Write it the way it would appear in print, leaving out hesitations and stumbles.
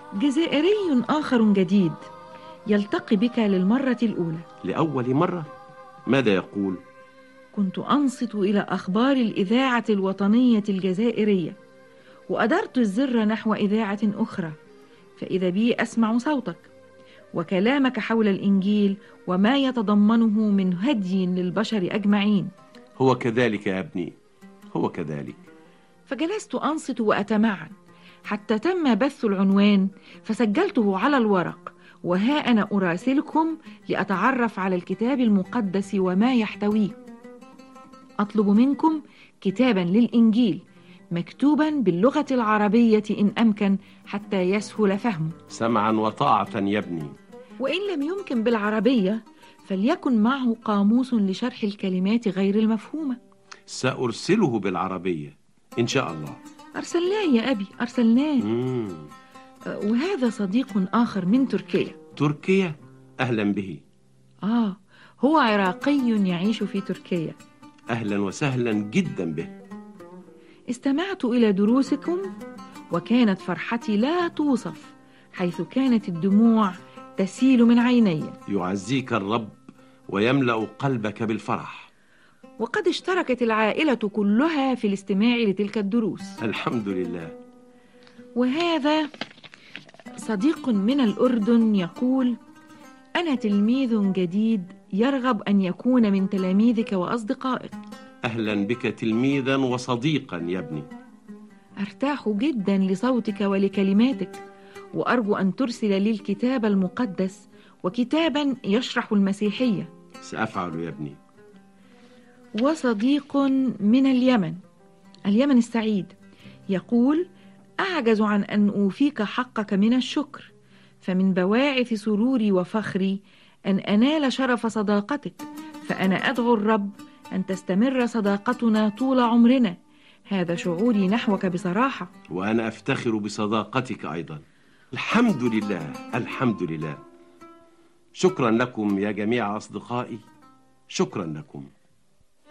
جزائري آخر جديد يلتقي بك للمرة الأولى. لأول مرة؟ ماذا يقول؟ كنت أنصت إلى أخبار الإذاعة الوطنية الجزائرية، وأدرت الزر نحو إذاعة أخرى، فإذا بي أسمع صوتك وكلامك حول الإنجيل وما يتضمنه من هدي للبشر أجمعين. هو كذلك يا ابني، هو كذلك. فجلست أنصت وأتمعن حتى تم بث العنوان، فسجلته على الورق، وها أنا أراسلكم لأتعرف على الكتاب المقدس وما يحتويه. أطلب منكم كتابا للإنجيل مكتوبا باللغة العربية إن أمكن حتى يسهل فهمه. سمعا وطاعة يا ابني. وإن لم يمكن بالعربية فليكن معه قاموس لشرح الكلمات غير المفهومة. سأرسله بالعربية إن شاء الله. أرسلناه يا أبي، أرسلناه. وهذا صديق آخر من تركيا. تركيا؟ أهلا به. هو عراقي يعيش في تركيا. أهلا وسهلا جدا به. استمعت إلى دروسكم وكانت فرحتي لا توصف، حيث كانت الدموع تسيل من عيني. يعزيك الرب ويملأ قلبك بالفرح. وقد اشتركت العائلة كلها في الاستماع لتلك الدروس. الحمد لله. وهذا صديق من الأردن يقول: أنا تلميذ جديد يرغب أن يكون من تلاميذك وأصدقائك. أهلا بك تلميذا وصديقا يا ابني. أرتاح جدا لصوتك ولكلماتك، وأرجو أن ترسل لي الكتاب المقدس وكتابا يشرح المسيحية. سأفعل يا ابني. وصديق من اليمن السعيد يقول: أعجز عن أن أوفيك حقك من الشكر، فمن بواعث سروري وفخري أن أنال شرف صداقتك، فأنا أدعو الرب أن تستمر صداقتنا طول عمرنا. هذا شعوري نحوك بصراحة. وأنا أفتخر بصداقتك أيضا. الحمد لله، الحمد لله. شكرا لكم يا جميع أصدقائي، شكرا لكم.